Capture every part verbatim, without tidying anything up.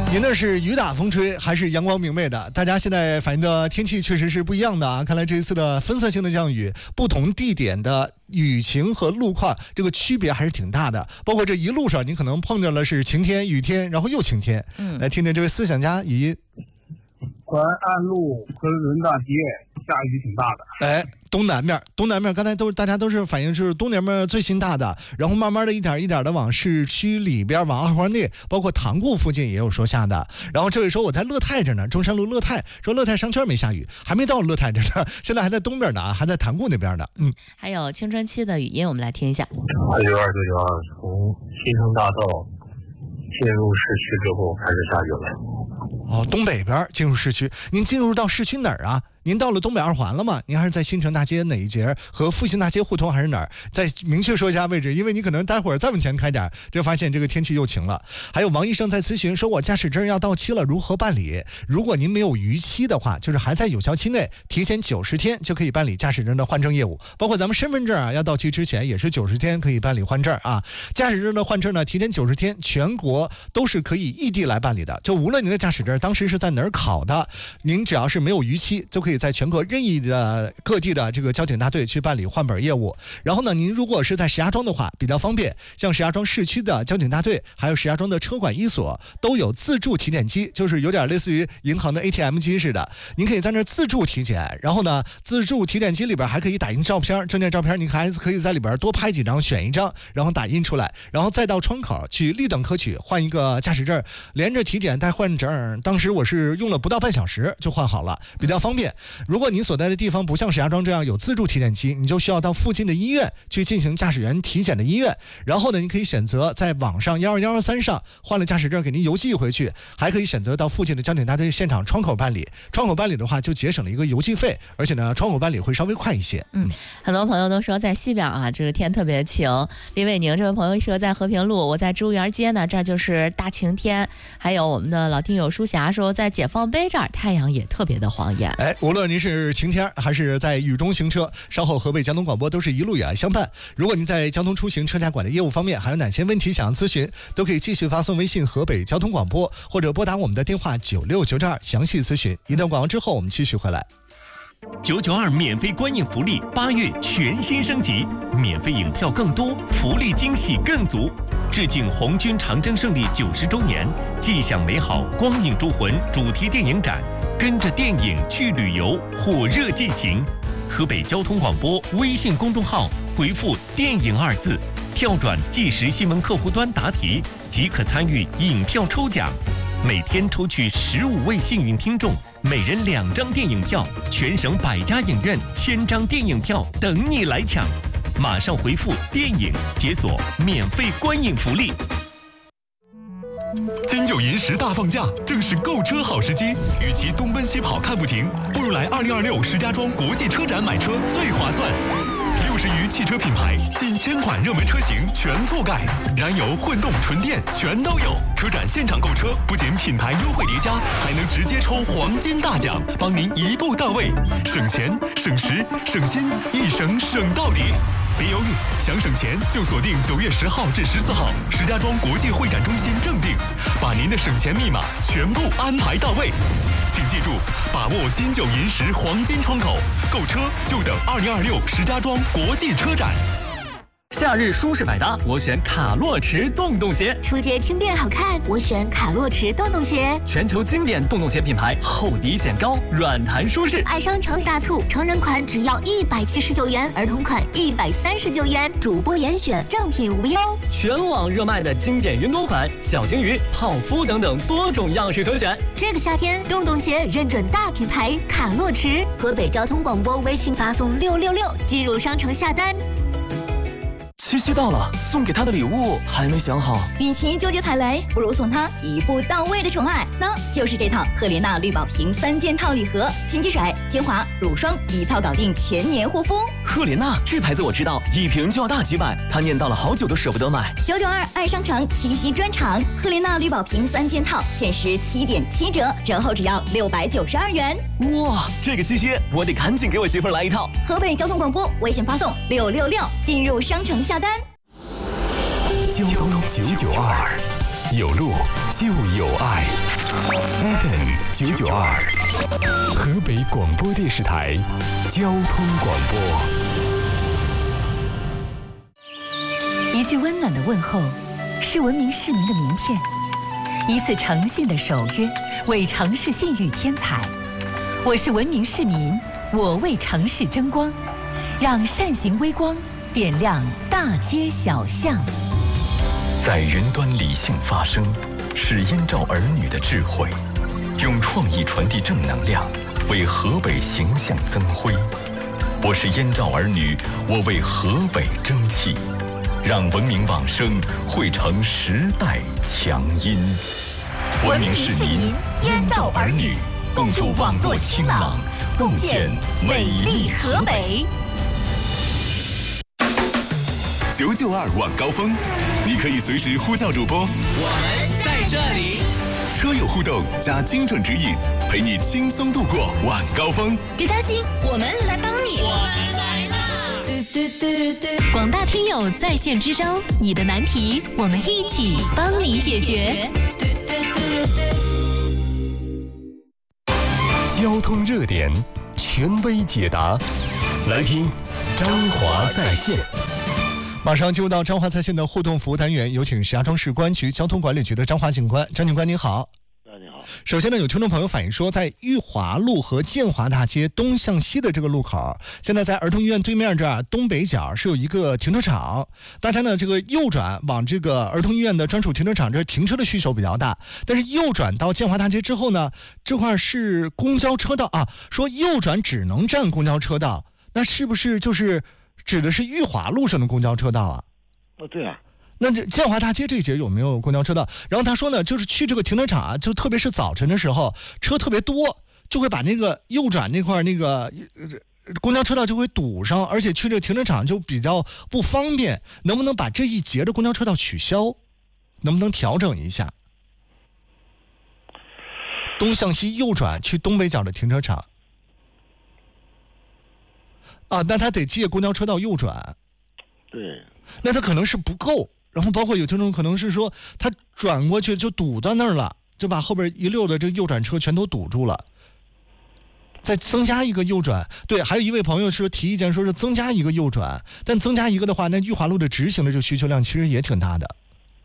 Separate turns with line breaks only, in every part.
您那是雨打风吹还是阳光明媚的？大家现在反映的天气确实是不一样的啊！看来这一次的分散性的降雨，不同地点的雨情和路况这个区别还是挺大的。包括这一路上，你可能碰着了是晴天、雨天，然后又晴天。嗯，来听听这位思想家语音。
淮安路昆仑大街下雨挺大的。
哎，东南面，东南面，刚才都大家都是反映是东南面最新大的，然后慢慢的一点一点的往市区里边，往二环内，包括塘沽附近也有说下的。然后这位说我在乐泰这呢，中山路乐泰，说乐泰商圈没下雨，还没到乐泰这呢，现在还在东边呢，还在塘沽那边呢。嗯，
还有青春期的语音，我们来听一下。
二九二九九二，从新城大道进入市区之后开始下雨了。
哦，东北边进入市区，您进入到市区哪儿啊？您到了东北二环了吗？您还是在新城大街哪一节和复兴大街互通还是哪儿？再明确说一下位置，因为你可能待会儿再往前开点，就发现这个天气又晴了。还有王医生在咨询说，我驾驶证要到期了，如何办理？如果您没有逾期的话，就是还在有效期内，提前九十天就可以办理驾驶证的换证业务。包括咱们身份证啊，要到期之前也是九十天可以办理换证啊。驾驶证的换证呢，提前九十天，全国都是可以异地来办理的。就无论您的驾驶证当时是在哪儿考的，您只要是没有逾期，就可以在全国任意的各地的这个交警大队去办理换本业务。然后呢，您如果是在石家庄的话，比较方便，像石家庄市区的交警大队，还有石家庄的车管一所都有自助体检机，就是有点类似于银行的 A T M 机似的，您可以在那自助体检。然后呢，自助体检机里边还可以打印照片，证件照片，您还可以在里边多拍几张，选一张，然后打印出来，然后再到窗口去立等可取换一个驾驶证，连着体检带换证。当时我是用了不到半小时就换好了，比较方便。如果您所在的地方不像石家庄这样有自助体检机，你就需要到附近的医院去进行驾驶员体检的医院。然后呢，你可以选择在网上一二一二三上换了驾驶证给您邮寄回去，还可以选择到附近的交警大队现场窗口办理。窗口办理的话就节省了一个邮寄费，而且呢，窗口办理会稍微快一些。
嗯，很多朋友都说在西边啊，这个天特别晴。李伟宁这位朋友说在和平路，我在植物园街呢，这就是大晴天。还有我们的老听友舒霞说，在解放碑这儿太阳也特别的晃眼。
哎，无论您是晴天还是在雨中行车，稍后河北交通广播都是一路远相伴。如果您在交通出行车驾管的业务方面还有哪些问题想要咨询，都可以继续发送微信河北交通广播，或者拨打我们的电话九六九二详细咨询。一段广告之后我们继续回来。
九九二免费观影福利八月全新升级，免费影票更多，福利惊喜更足。致敬红军长征胜利九十周年，尽享美好光影铸魂主题电影展，跟着电影去旅游，火热进行。河北交通广播微信公众号回复电影二字，跳转即时新闻客户端答题，即可参与影票抽奖。每天抽取十五位幸运听众，每人两张电影票，全省百家影院千张电影票等你来抢。马上回复电影解锁免费观影福利。
金九银十大放假，正是购车好时机。与其东奔西跑看不停，不如来二零二六石家庄国际车展买车最划算。六十余汽车品牌，近千款热门车型全覆盖，燃油、混动、纯电全都有。车展现场购车，不仅品牌优惠叠加，还能直接抽黄金大奖，帮您一步到位，省钱、省时、省心，一省省到底。别犹豫，想省钱就锁定九月十号至十四号石家庄国际会展中心正定，把您的省钱密码全部安排到位。请记住，把握金九银十黄金窗口，购车就等二零二六石家庄国际车展。
夏日舒适百搭，我选卡洛驰洞洞鞋。
出街轻便好看，我选卡洛驰洞洞鞋。
全球经典洞洞鞋品牌，厚底显高，软弹舒适。
爱商城大促，成人款只要一百七十九元，儿童款一百三十九元，主播严选，正品无忧。
全网热卖的经典云朵款、小金鱼、泡芙等等多种样式可选。
这个夏天，洞洞鞋认准大品牌卡洛驰。河北交通广播微信发送六六六进入商城下单。
七夕到了，送给他的礼物还没想好。
与其纠结踩雷，不如送他一步到位的宠爱，那就是这套赫莲娜绿宝瓶三件套礼盒，清洁水、精华、乳霜一套搞定全年护肤。
赫莲娜这牌子我知道，一瓶就要大几百，他念叨了好久都舍不得买。
九九二爱商城七夕专场，赫莲娜绿宝瓶三件套限时七点七折，折后只要六百九十二元。
哇，这个七夕我得赶紧给我媳妇儿来一套。
河北交通广播微信发送六六六进入商城下单。
交通九九二，
有路就有爱。F M 九九二，河北广播电视台交通广播。
一句温暖的问候，是文明市民的名片；一次诚信的守约，为城市信誉添彩。我是文明市民，我为城市争光，让善行微光点亮大街小巷。
在云端理性发声，是燕赵儿女的智慧，用创意传递正能量，为河北形象增辉。我是燕赵儿女，我为河北争气，让文明往声汇成时代强音。
文明市民，燕赵儿女，共筑网络清朗，共建美丽河北。
九九二晚高峰，你可以随时呼叫主播，
我们在这里。
车友互动加精准指引，陪你轻松度过晚高峰。
别担心，我们来帮你。
我们来啦！
广大听友在线支招，你的难题我们一起帮你解决。
交通热点，权威解答，来听张华在线。
马上进入到张华在线的互动服务单元，有请石家庄市公安局交通管理局的张华警官。张警官您好。
你好。
首先呢，有听众朋友反映说，在裕华路和建华大街东向西的这个路口，现在在儿童医院对面这儿东北角是有一个停车场，大家呢这个右转往这个儿童医院的专属停车场，这停车的需求比较大。但是右转到建华大街之后呢，这块是公交车道啊，说右转只能占公交车道，那是不是就是指的是裕华路上的公交车道啊？
哦，对啊。
那这建华大街这一节有没有公交车道？然后他说呢，就是去这个停车场啊，就特别是早晨的时候，车特别多，就会把那个右转那块那个呃公交车道就会堵上，而且去这个停车场就比较不方便。能不能把这一节的公交车道取消？能不能调整一下？东向西右转去东北角的停车场。啊，那他得借公交车道右转。
对。
那他可能是不够。然后包括有听众可能是说他转过去就堵到那儿了，就把后边一溜的这个右转车全都堵住了，再增加一个右转。对，还有一位朋友是提意见说是增加一个右转，但增加一个的话，那裕华路的直行的这个需求量其实也挺大的。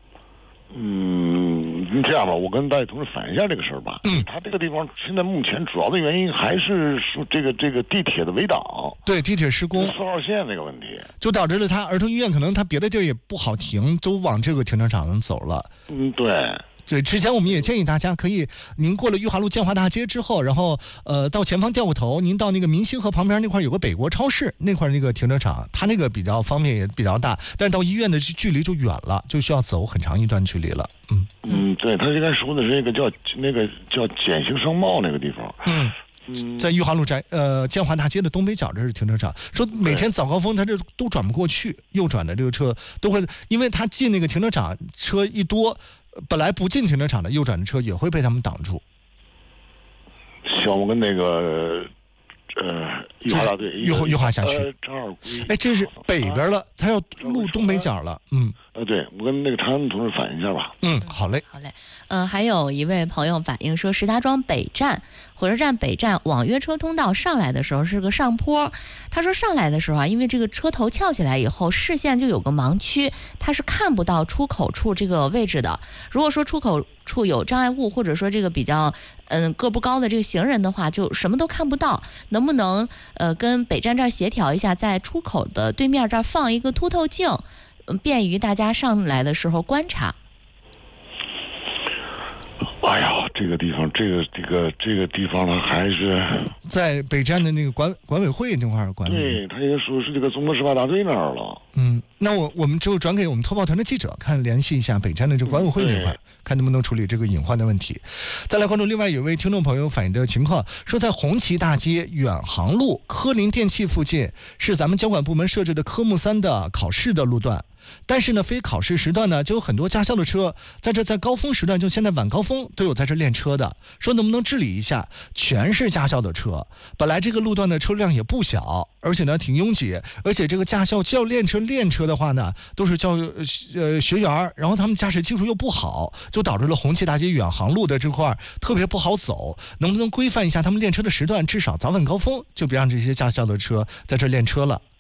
嗯，你这样吧，我跟大家同志反映一下这个事儿吧。
嗯，
他这个地方现在目前主要的原因还是说这个这个地铁的围挡，
对，地铁施工，
四号线这个问题，
就导致了他儿童医院可能他别的地儿也不好停，都往这个停车场上走了。
嗯，对。
对，之前我们也建议大家可以，您过了裕华路建华大街之后，然后呃到前方掉过头，您到那个明星河旁边那块有个北国超市，那块那个停车场，它那个比较方便也比较大，但是到医院的距离就远了，就需要走很长一段距离了。嗯
嗯，对，他应该说的是那个叫那个叫简兴商贸那个地方。
嗯。在裕华路宅呃建华大街的东北角，这是停车场。说每天早高峰，他这都转不过去，右转的这个车都会，因为他进那个停车场，车一多，本来不进停车场的右转的车也会被他们挡住。
像我们那个呃裕华大队，
裕华裕华辖区，
正好
哎，这是北边了，他要路东北角了，嗯。
呃，对，我跟那个长安同志反映一下吧。
嗯，好嘞，
好嘞。呃，还有一位朋友反映说，石家庄北站火车站北站网约车通道上来的时候是个上坡，他说上来的时候啊，因为这个车头翘起来以后，视线就有个盲区，他是看不到出口处这个位置的。如果说出口处有障碍物，或者说这个比较嗯个不高的这个行人的话，就什么都看不到。能不能呃跟北站这儿协调一下，在出口的对面这儿放一个凸透镜？便于大家上来的时候观察。
哎呀，这个地方，这个这个这个地方呢，还是
在北站的那个管管委会那块儿管理。
对，他也说是这个综合执法大队那儿了。
嗯，那我我们就转给我们特报团的记者，看联系一下北站的这个管委会那块儿，看能不能处理这个隐患的问题。再来关注另外有位听众朋友反映的情况，说在红旗大街远航路科林电器附近是咱们交管部门设置的科目三的考试的路段。 但是呢，非考试时段呢，就有很多驾校的车在这在高峰时段，就现在晚高峰都有在这练车的，说能不能治理一下？全是驾校的车，本来这个路段的车辆也不小，而且呢挺拥挤，而且这个驾校教练车练车的话呢，都是教呃学员，然后他们驾驶技术又不好，就导致了红旗大街远航路的这块特别不好走。能不能规范一下他们练车的时段，至少早晚高峰就别让这些驾校的车在这练车了。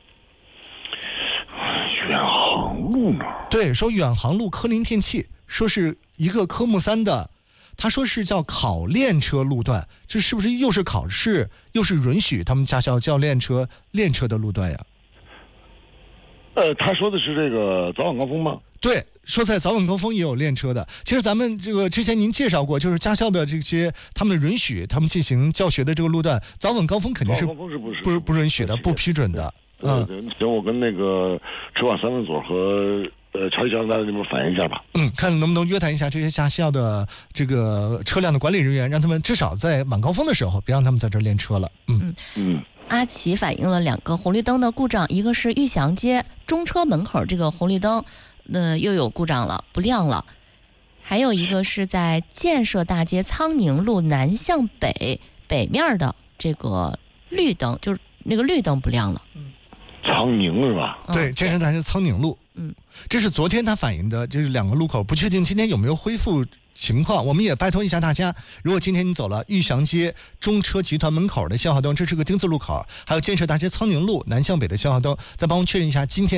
远航路呢？
对，说远航路科林电器说是一个科目三的，他说是叫考练车路段，这是不是又是考试又是允许他们驾校教练车练车的路段呀？
呃，他说的是这个早晚高峰吗？
对，说在早晚高峰也有练车的。其实咱们这个之前您介绍过，就是驾校的这些他们允许他们进行教学的这个路段，早晚高峰肯定是
早晚高峰是不是
不不允许的，不批准的。
嗯，行，我跟那个车管三分所和呃朝阳交通大学那边反映一下吧。
嗯，看能不能约谈一下这些驾校的这个车辆的管理人员，让他们至少在晚高峰的时候别让他们在这儿练车了。嗯
嗯。
阿奇反映了两个红绿灯的故障，一个是玉祥街中车门口这个红绿灯，呃又有故障了，不亮了；还有一个是在建设大街苍宁路南向北北面的这个绿灯，就是那个绿灯不亮了。
嗯。
苍宁是吧？
对，建设大街苍宁路。
嗯，
这是昨天他反映的，这是两个路口，不确定今天有没有恢复情况。我们也拜托一下大家，如果今天你走了玉祥街中车集团门口的信号灯，这是个丁字路口，还有建设大街苍宁路南向北的信号灯，再帮我们确认一下今天